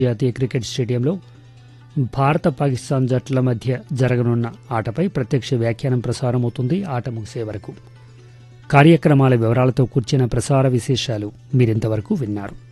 జాతీయ క్రికెట్ స్టేడియంలో భారత పాకిస్తాన్ జట్ల మధ్య జరగనున్న ఆటపై ప్రత్యక్ష వ్యాఖ్యానం ప్రసారమవుతుంది. ఆట ముగిసే వరకు కార్యక్రమాల వివరాలతో కూర్చిన ప్రసార విశేషాలు మీరింతవరకు విన్నారు.